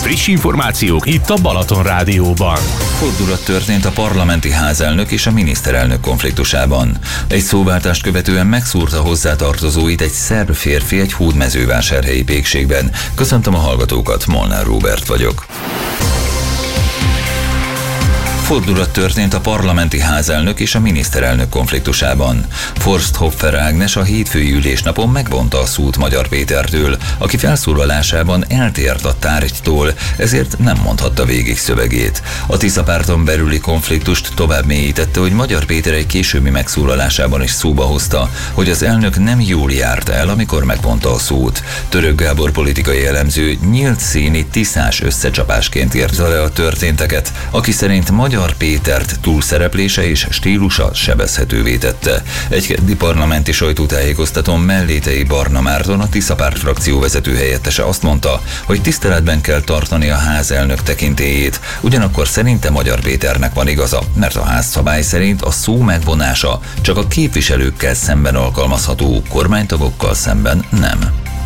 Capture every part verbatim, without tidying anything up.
Friss információk itt a Balaton Rádióban. Fordulat történt a parlamenti házelnök és a miniszterelnök konfliktusában. Egy szóváltást követően megszúrta hozzátartozóit egy szerb férfi egy hódmezővásárhelyi pékségben. Köszöntöm a hallgatókat, Molnár Róbert vagyok. Fordulat történt a parlamenti házelnök és a miniszterelnök konfliktusában. Forsthoffer Ágnes a hétfői ülésnapon megvonta a szót Magyar Pétertől, aki felszólalásában eltért a tárgytól, ezért nem mondhatta végig szövegét. A Tisza párton belüli konfliktust tovább mélyítette, hogy Magyar Péter egy későbbi megszólalásában is szóba hozta, hogy az elnök nem jól járt el, amikor megvonta a szót. Török Gábor politikai elemző nyílt színi tiszás összecsapásként írta le a történteket, aki szerint Magyar Magyar Pétert túlszereplése és stílusa sebezhetővé tette. Egy keddi parlamenti sajtótájékoztatón Mellétei Barna Márton, a Tisza párt frakció vezető helyettese azt mondta, hogy tiszteletben kell tartani a házelnök tekintélyét, ugyanakkor szerinte Magyar Péternek van igaza, mert a házszabály szerint a szó megvonása csak a képviselőkkel szemben alkalmazható, kormánytagokkal szemben nem.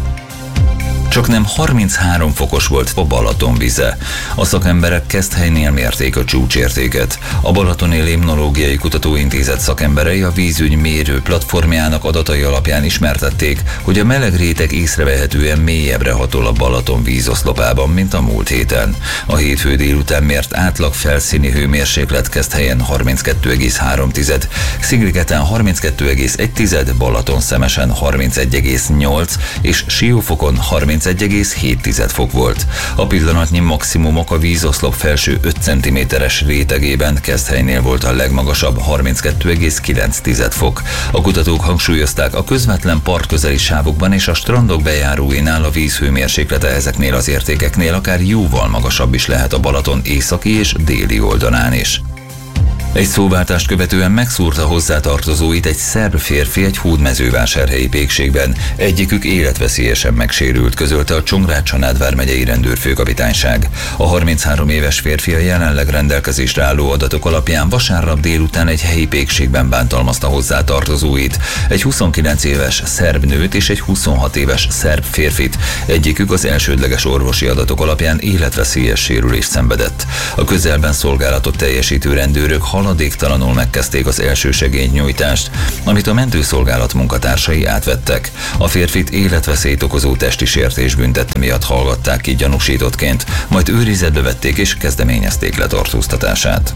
Csaknem harminchárom fokos volt a Balaton vize. A szakemberek Keszthelynél mérték a csúcsértéket. A Balatoni Limnológiai Kutatóintézet szakemberei a vízügy mérő platformjának adatai alapján ismertették, hogy a meleg réteg észrevehetően mélyebbre hatol a Balaton vízoszlopában, mint a múlt héten. A hétfő délután mért átlag felszíni hőmérséklet Keszthelyen harminckettő egész három, Szigligeten harminckettő egész egy, Balatonszemesen harmincegy egész nyolc és Siófokon harmincegy egész hét fok volt. A pillanatnyi maximumok a vízoszlop felső öt centiméteres rétegében Keszthelynél volt a legmagasabb harminckettő egész kilenc fok. A kutatók hangsúlyozták, a közvetlen partközeli sávokban és a strandok bejáróinál a vízhőmérséklete ezeknél az értékeknél akár jóval magasabb is lehet a Balaton északi és déli oldalán is. Egy szóváltást követően megszúrta hozzátartozóit egy szerb férfi egy hódmezővásárhelyi pékségben. Egyikük életveszélyesen megsérült, közölte a Csongrád-Csanád vármegyei rendőrfőkapitányság. A harminchárom éves férfi a jelenleg rendelkezésre álló adatok alapján vasárnap délután egy helyi pékségben bántalmazta hozzátartozóit, egy huszonkilenc éves szerb nőt és egy huszonhat éves szerb férfit. Egyikük az elsődleges orvosi adatok alapján életveszélyes sérülést szenvedett. A közelben szolgálatot teljesítő rendőrök haladéktalanul megkezdték az elsősegélynyújtást, amit a mentőszolgálat munkatársai átvettek. A férfit életveszélyt okozó testi sértés büntet miatt hallgatták ki gyanúsítottként, majd őrizetbe vették és kezdeményezték letartóztatását.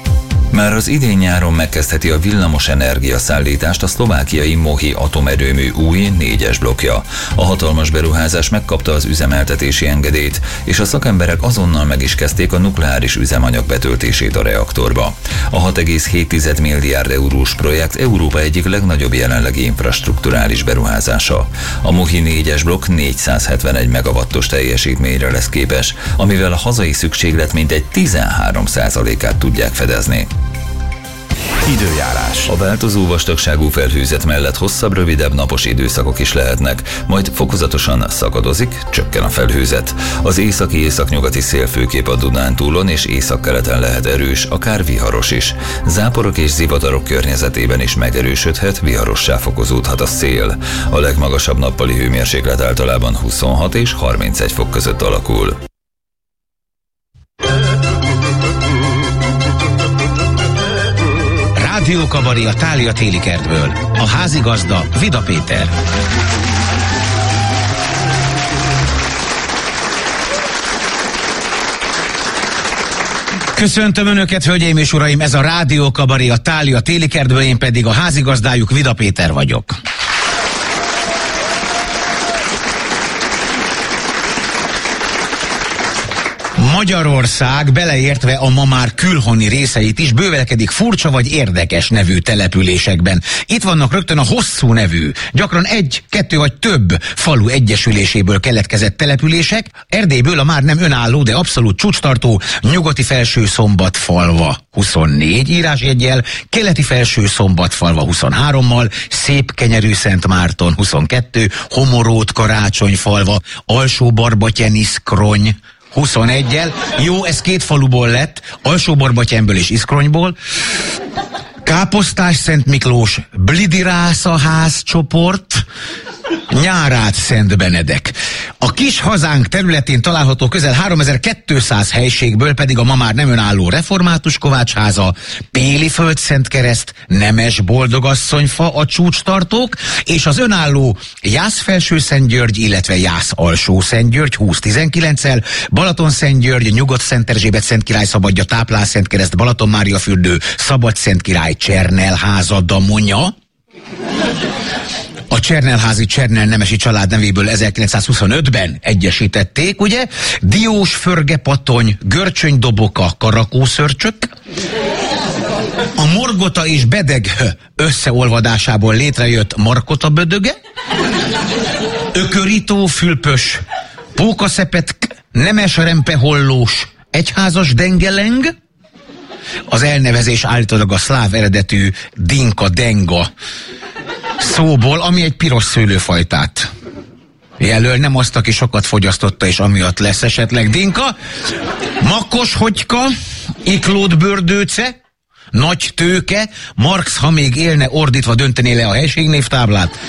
Már az idén nyáron megkezdheti a villamos energia szállítást a szlovákiai Mohi atomerőmű új négyes blokkja. A hatalmas beruházás megkapta az üzemeltetési engedélyt, és a szakemberek azonnal meg is kezdték a nukleáris üzemanyag betöltését a reaktorba. A hat egész hét milliárd eurós projekt Európa egyik legnagyobb jelenlegi infrastrukturális beruházása. A Mohi négyes blokk négyszázhetvenegy megawattos teljesítményre lesz képes, amivel a hazai szükséglet mintegy tizenhárom százalékát tudják fedezni. Időjárás. A változó vastagságú felhőzet mellett hosszabb, rövidebb napos időszakok is lehetnek, majd fokozatosan szakadozik, csökken a felhőzet. Az északi-északnyugati szél főképp a Dunántúlon és északkeleten lehet erős, akár viharos is. Záporok és zivatarok környezetében is megerősödhet, viharossá fokozódhat a szél. A legmagasabb nappali hőmérséklet általában huszonhat és harmincegy fok között alakul. Rádiókabari a Thália téli kertből. A házigazda Vida Péter. Köszöntöm Önöket, hölgyeim és uraim, ez a Rádiókabari a Thália téli kertből, én pedig a házigazdájuk, Vida Péter vagyok. Magyarország, beleértve a ma már külhoni részeit is, bővelkedik furcsa vagy érdekes nevű településekben. Itt vannak rögtön a hosszú nevű, gyakran egy, kettő vagy több falu egyesüléséből keletkezett települések, Erdélyből a már nem önálló, de abszolút csúcstartó Nyugati Felső-Szombatfalva huszonnégy írásjeggyel, Keleti Felső-Szombatfalva huszonhárommal, Szép-Kenyerű-Szentmárton huszonkettő, Homoród-Karácsonyfalva, Alsó-Barbatyeniszkrony huszonegyel. Jó, ez két faluból lett, Alsó-Barbatyenből és Iszkronyból. Káposztás Szent Miklós Blidirászaház csoport Nyárát Szent Benedek. A kis hazánk területén található közel háromezer-kétszáz helységből pedig a ma már nem önálló Református Kovácsháza, Péli Földszentkereszt, Nemes Boldogasszonyfa a csúcstartók, és az önálló Jász-Felső-Szentgyörgy, illetve Jász-Alsó-Szentgyörgy húsz-tizenkilenccel, Balaton-Szentgyörgy, Nyugat-Szenterzsébet Szentkirály Szabadja, Táplál-Szentkereszt, Balaton-Máriafürdő, Szabad-Szentkirály, Csernelháza, Damonya. A Csernelházi Csernel nemesi család nevéből ezerkilencszázhuszonötben egyesítették, ugye? Diós Förgepatony, Görcsönydoboka, Karakószörcsök. A Morgota és Bedeg összeolvadásából létrejött Markota Bödöge. Ökörító Fülpös, Pókaszepetk, Nemes Rempehollós, Egyházas Dengeleng. Az elnevezés állítólag a szláv eredetű dinka denga szóból, ami egy piros szőlőfajtát jelöl, nem azt, aki sokat fogyasztotta, és amiatt lesz esetleg dinka. Makkos Hogyka, Iklód Bördőce, Nagy Tőke, Marx, ha még élne, ordítva döntené le a helységnévtáblát.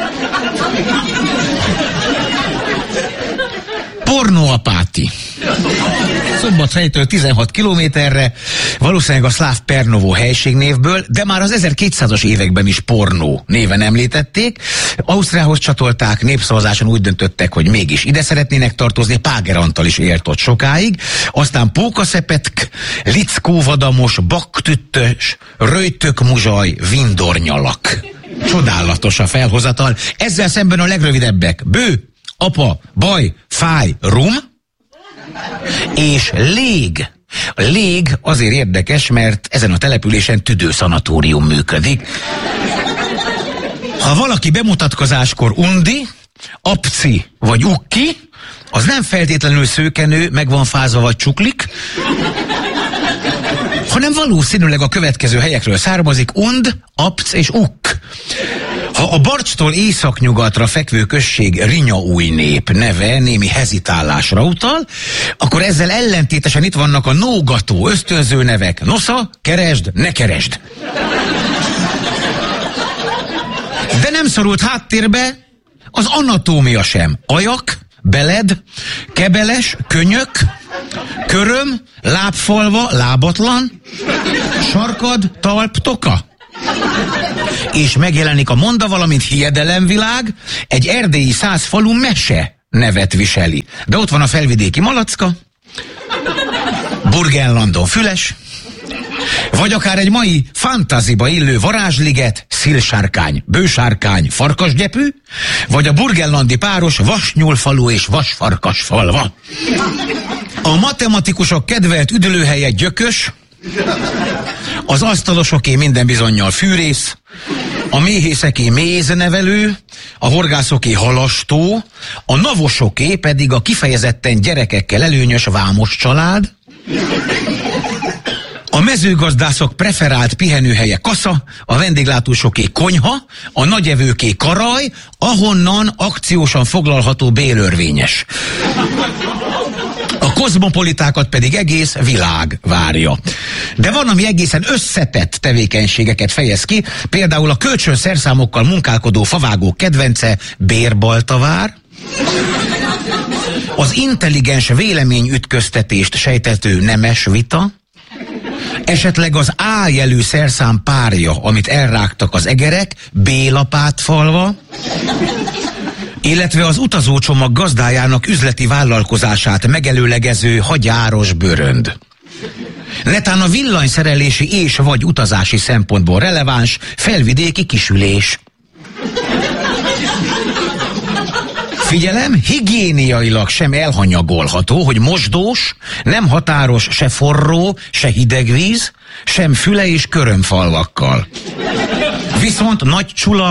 Pornoapáti. Szombathelytől tizenhat kilométerre, valószínűleg a szláv Pernovó helységnévből, de már az ezerkétszázas években is Pornó néven említették. Ausztriához csatolták, népszavazáson úgy döntöttek, hogy mégis ide szeretnének tartozni, Páger Antal is élt ott sokáig, aztán Pókaszepetk, Lickóvadamos, Baktüttös, Röjtök-Muzsaj, Vindornyalak. Csodálatos a felhozatal. Ezzel szemben a legrövidebbek: Bő, Apa, Baj, Fáj, Rum és Lég. A Lég azért érdekes, mert ezen a településen tüdőszanatórium működik. Ha valaki bemutatkozáskor undi, apci vagy ukki, az nem feltétlenül szőkenő, meg van fázva vagy csuklik, hanem valószínűleg a következő helyekről származik: und, apc és ukk. Ha a Barcstól északnyugatra fekvő község Rinyaújnép neve némi hezitálásra utal, akkor ezzel ellentétesen itt vannak a nógató ösztönző nevek: nosza, keresd, ne keresd. De nem szorult háttérbe az anatómia sem. Ajak, Beled, Kebeles, Könyök, Köröm, Lábfalva, lábatlan, Sarkad, Talp, Toka. És megjelenik a monda, valamint hiedelemvilág, egy erdélyi száz falu mese nevet viseli. De ott van a felvidéki Malacka, Burgenlandon Füles, vagy akár egy mai fantáziba illő Varázsliget, Szilsárkány, Bősárkány, Farkasgyepű, vagy a burgenlandi páros Vasnyúlfalu és Vasfarkasfalva. A matematikusok kedvelt üdülőhelye Gyökös, az asztalosoké minden bizonnyal Fűrész, a méhészeké Méznevelő, a horgászoké Halastó, a navosoké pedig a kifejezetten gyerekekkel előnyös Vámos család, a mezőgazdászok preferált pihenőhelye Kassa, a vendéglátósoké Konyha, a nagyevőké Karaj, ahonnan akciósan foglalható bélörvényes. A kozmopolitákat pedig egész világ várja. De van, ami egészen összetett tevékenységeket fejez ki, például a kölcsönszerszámokkal munkálkodó favágók kedvence Bérbaltavár, az intelligens véleményütköztetést sejtető Nemes Vita, esetleg az A jelű szerszám párja, amit elrágtak az egerek, Bélapátfalva, illetve az utazócsomag gazdájának üzleti vállalkozását megelőlegező Hagyáros Bőrönd. Netán a villanyszerelési és vagy utazási szempontból releváns Felvidéki Kisülés. Figyelem, higiéniailag sem elhanyagolható, hogy mosdós, nem határos se forró, se hideg víz, sem Füle és Körömfalvakkal. Viszont Nagycsula,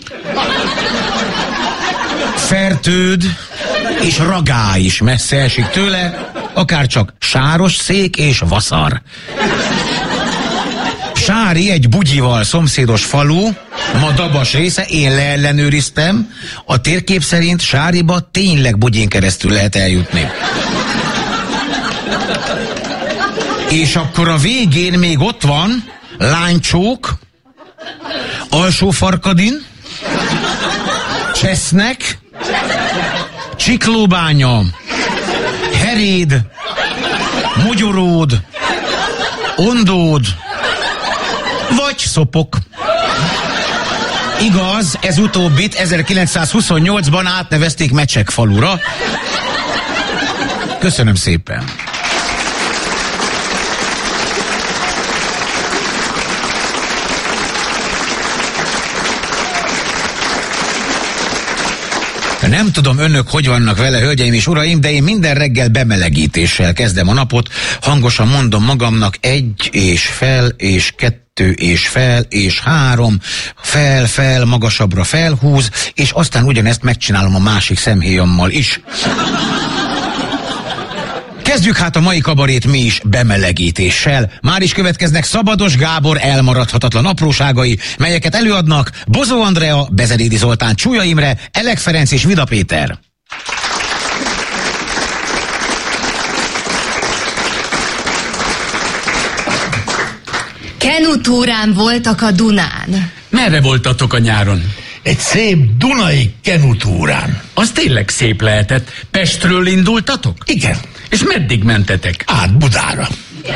Fertőd és Ragá is messze esik tőle, akár csak Sárosszék és Vaszar. Sári egy Bugyival szomszédos falu, ma Dabas része, én leellenőriztem, a térkép szerint Sáriba tényleg Bugyin keresztül lehet eljutni. És akkor a végén még ott van Lánycsók, Alsófarkadin, Csesznek, Csiklóbánya, Heréd, Mogyoród, Ondód, vagy Szopok. Igaz, ez utóbbit ezerkilencszázhuszonnyolcban átnevezték Mecsekfalura. Köszönöm szépen. Nem tudom, önök hogy vannak vele, hölgyeim és uraim, de én minden reggel bemelegítéssel kezdem a napot. Hangosan mondom magamnak: egy és fel, és kettő és fel, és három, fel, fel, magasabbra felhúz, és aztán ugyanezt megcsinálom a másik szemhéjammal is. Kezdjük hát a mai kabarét mi is bemelegítéssel. Már is következnek Szabados Gábor elmaradhatatlan apróságai, melyeket előadnak Bozó Andrea, Bezerédi Zoltán, Csúlya Imre, Elek Ferenc és Vida Péter. Kenutúrán voltak a Dunán. Merre voltatok a nyáron? Egy szép dunai kenutúrán. Az tényleg szép lehetett. Pestről indultatok? Igen. És meddig mentetek? Át Budára.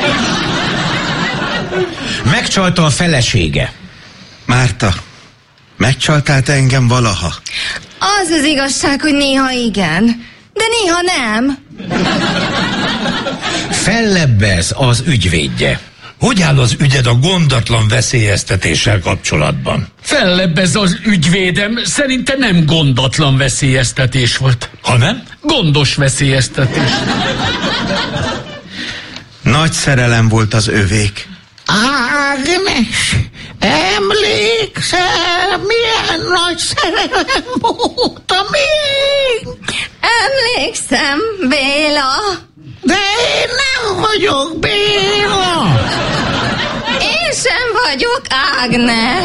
Megcsalta a felesége. Márta, megcsaltál te engem valaha? Az az igazság, hogy néha igen, de néha nem. Fellebbez az ügyvédje. Hogy áll az ügyed a gondatlan veszélyeztetéssel kapcsolatban? Fellebbez az ügyvédem, szerinte nem gondatlan veszélyeztetés volt. Ha nem? Gondos veszélyeztetés. Nagy szerelem volt az övék. Ágnes, emlékszel, milyen nagy szerelem volt a miénk? Emlékszem, Béla. De én nem vagyok Béla. Én sem vagyok Ágnes.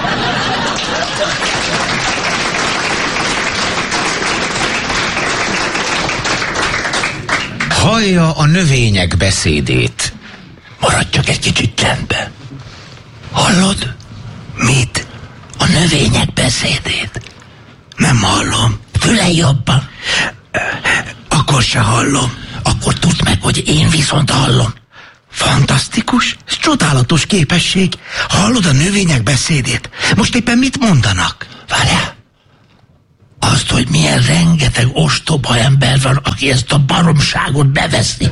Hallja a növények beszédét. Maradj csak egy kicsit csendben. Hallod? Mit? A növények beszédét. Nem hallom. Fülelj jobban. Akkor se hallom. Akkor tudd meg, hogy én viszont hallom. Fantasztikus, ez csodálatos képesség. Hallod a növények beszédét? Most éppen mit mondanak? Várjál. Azt, hogy milyen rengeteg ostoba ember van, aki ezt a baromságot beveszi.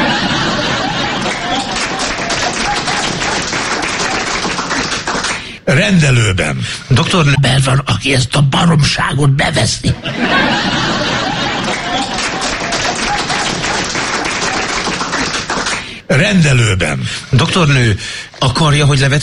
Rendelőben. Doktor Ember van, aki ezt a baromságot beveszi. Rendelőben. Doktornő, akarja, hogy levet